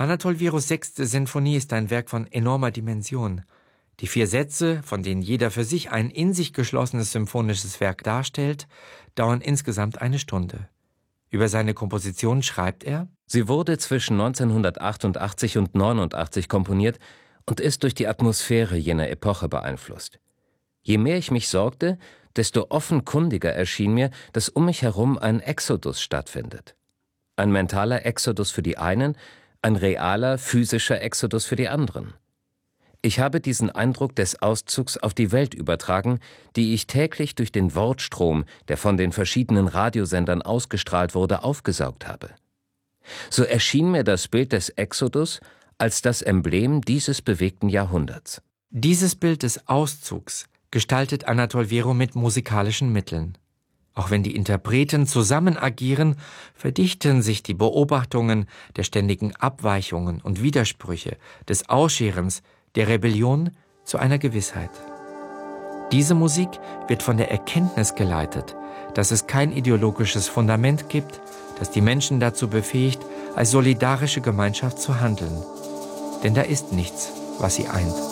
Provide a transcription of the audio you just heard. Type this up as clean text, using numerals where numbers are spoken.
Anatol Wieros 6. Sinfonie ist ein Werk von enormer Dimension. Die 4 Sätze, von denen jeder für sich ein in sich geschlossenes symphonisches Werk darstellt, dauern insgesamt 1 Stunde. Über seine Komposition schreibt er: Sie wurde zwischen 1988 und 1989 komponiert und ist durch die Atmosphäre jener Epoche beeinflusst. Je mehr ich mich sorgte, desto offenkundiger erschien mir, dass um mich herum ein Exodus stattfindet. Ein mentaler Exodus für die einen, ein realer, physischer Exodus für die anderen. Ich habe diesen Eindruck des Auszugs auf die Welt übertragen, die ich täglich durch den Wortstrom, der von den verschiedenen Radiosendern ausgestrahlt wurde, aufgesaugt habe. So erschien mir das Bild des Exodus als das Emblem dieses bewegten Jahrhunderts. Dieses Bild des Auszugs gestaltet Anatol Wiero mit musikalischen Mitteln. Auch wenn die Interpreten zusammen agieren, verdichten sich die Beobachtungen der ständigen Abweichungen und Widersprüche, des Ausscherens, der Rebellion zu einer Gewissheit. Diese Musik wird von der Erkenntnis geleitet, dass es kein ideologisches Fundament gibt, das die Menschen dazu befähigt, als solidarische Gemeinschaft zu handeln. Denn da ist nichts, was sie eint.